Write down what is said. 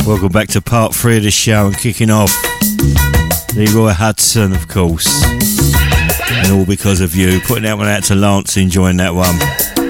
Welcome back to part 3 of the show and kicking off. Leroy Hudson, of course. And all because of you. Putting that one out to Lance, enjoying that one.